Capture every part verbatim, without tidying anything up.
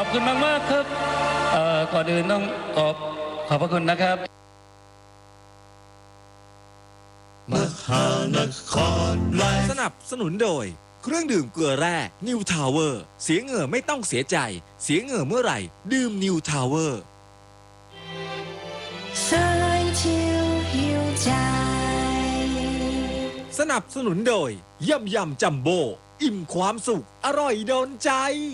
คุณมากมากครับเอ่อก่อนอื่นต้องขอบขอบพระคุณนะครับมหานครไลฟ์สนับสนุนโดยเครื่องดื่มเกลือแร่นิวทาวเวอร์เสียเหงื่อไม่ต้องเสียใจเสียเหงื่อเมื่อไหร่ดื่มนิวทาวเวอร์สนับสนุนโดยยำยำจัมโบ้อิ่มความสุขอร่อยโดนใจ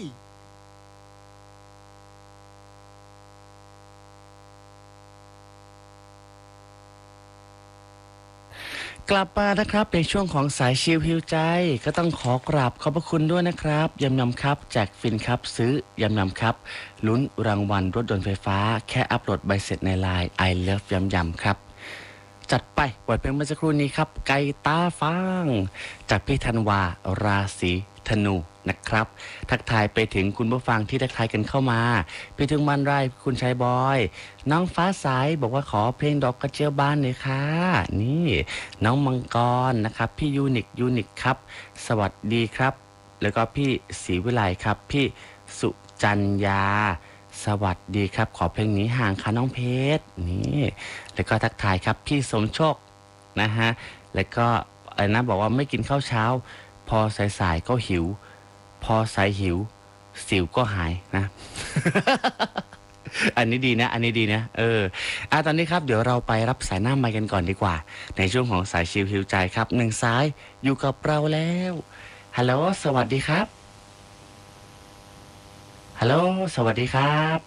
กลับมานะครับในช่วงของสายชิลฮิวใจก็ต้องขอกราบขอบพระคุณด้วยนะครับยำยำครับแจกฟินครับซื้อยำยำครับลุ้นรางวัลรถยนต์ไฟฟ้าแค่อัปโหลดใบเสร็จในไลน์ I love ยำยำครับจัดไปบทเพลงเมื่อสักครู่นี้ครับไก่ตาฟางจากพี่ธันวาราศีธนูนะครับทักทายไปถึงคุณผู้ฟังที่ทักทายกันเข้ามาไปถึงมันไรคุณชายบอยน้องฟ้าสายบอกว่าขอเพลงดอกกระเจียวบานหน่อยค่ะนี่น้องมังกรนะครับพี่ยูนิคยูนิคครับสวัสดีครับแล้วก็พี่ศรีวิไลครับพี่สุจัญญาสวัสดีครับขอเพลงนี้ห่างค่ะน้องเพชรนี่แล้วก็ทักทายครับพี่สมโชคนะฮะแล้วก็อะไรนะบอกว่าไม่กินข้าวเช้าพอสายๆก็หิวพอสายหิวสิวก็หายนะ อันนี้ดีนะอันนี้ดีนะเอออ่ะตอนนี้ครับเดี๋ยวเราไปรับสายหน้าไมค์กันก่อนดีกว่าในช่วงของสายชิลฮิวใจครับหนึ่งสายอยู่กับเราแล้วฮัลโหลสวัสดีครับฮัลโหลสวัสดีครับ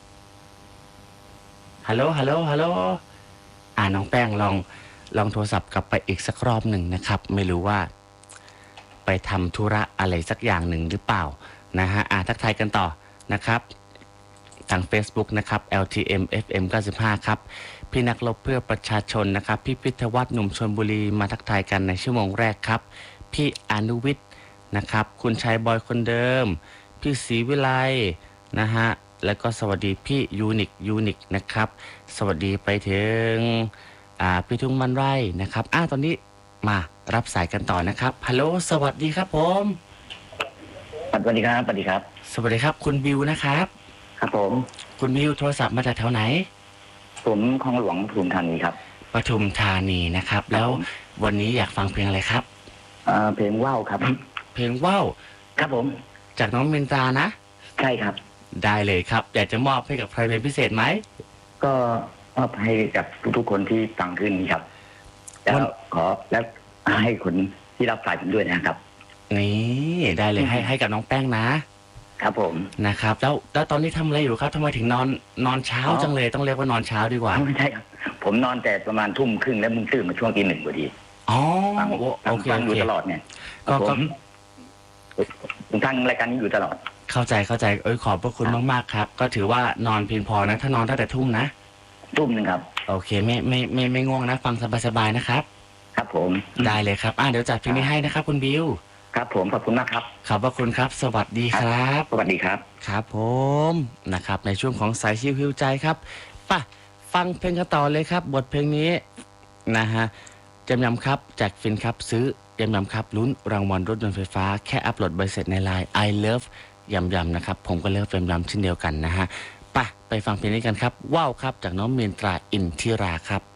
ฮัลโหลฮัลโหลฮัลโหลอ่าน้องแป้งลองลองโทรศัพท์กลับไปอีกสักรอบหนึ่งนะครับไม่รู้ว่าไปทำธุระอะไรสักอย่างหนึ่งหรือเปล่านะฮะอ่าทักทายกันต่อนะครับทาง Facebook นะครับ แอล ที เอ็ม เอฟ เอ็ม เก้าสิบห้า ครับพี่นักรบเพื่อประชาชนนะครับพี่พิทวัฒน์หนุ่มชลบุรีมาทักทายกันในชั่วโมงแรกครับพี่อนุวิทย์นะครับคุณชายบอยคนเดิมพี่ศรีวิไลนะฮะแล้วก็สวัสดีพี่ยูนิคยูนิคนะครับสวัสดีไปถึงอ่าพี่ทุ่งมันไร่นะครับอ่าตอนนี้มารับสายกันต่อนะครับฮัลโหลสวัสดีครับผมสวัสดีครับสวัสดีครับสวัสดีครับคุณบิวนะครับครับผมคุณบิวโทรศัพท์มาจากแถวไหนผมคลองหลวงปทุมธานีครับปทุมธานีนะครับแล้ววันนี้อยากฟังเพลงอะไรครับอ่าเพลงว่าวครับเพลงว่าวครับผมจากน้องมินตรานะใช่ครับได้เลยครับอยากจะมอบให้กับใครเป็นพิเศษไหมก็มอบให้กับทุกๆคนที่ฟังขึ้นนี้ครับแล้วขอแล้วให้คนที่รับสายผมด้วยนะครับนี่ได้เลยให้ให้กับน้องแป้งนะครับผมนะครับแล้วแล้วตอนนี้ทำอะไรอยู่ครับทำไมถึงนอนนอนเช้าจังเลยต้องเรียกว่านอนเช้าดีกว่าไม่ใช่ครับผมนอนแต่ประมาณทุ่มครึ่งแล้วมึงตื่นมาช่วงตีหนึ่งพอดีอ๋อโอเคฟังอยู่ตลอดเนี่ยก็ผมผมฟังรายการนี้อยู่ตลอดเข้าใจเข้าใจเอ้ยขอบพระคุณมากๆครับก็ถือว่านอนเพียงพอนะถ้านอนตั้งแต่ทุ่มนะทุ่มหนึ่งครับโอเคไม่ไม่ไม่ไม่ง่วงนะฟังสบายๆนะครับครับผมได้เลยครับอ่าเดี๋ยวจัดเพลงนี้ให้นะครับคุณบิวครับผมขอบคุณมากครับขอบพระคุณครับสวัสดีครับสวัสดีครับครับผมนะครับในช่วงของสายชิลฮิวใจครับป่ะฟังเพลงกันต่อเลยครับบทเพลงนี้นะฮะจำยำครับแจกฟินครับซื้อยำยำครับลุ้นรางวัลรถยนต์ไฟฟ้าแค่อัปโหลดใบเสร็จในไลน์ I love ยำยำนะครับผมก็เลิฟยำยำเช่นเดียวกันนะฮะป่ะไปฟังเพลงนี้กันครับว้าวครับจากน้องเมนตราอินทิราครับ